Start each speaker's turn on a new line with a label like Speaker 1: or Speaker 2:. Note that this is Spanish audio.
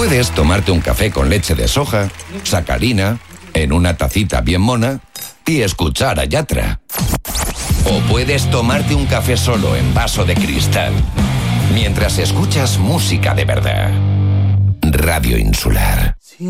Speaker 1: Puedes tomarte un café con leche de soja, sacarina, en una tacita bien mona y escuchar a Yatra. O puedes tomarte un café solo en vaso de cristal, mientras escuchas música de verdad. Radio Insular.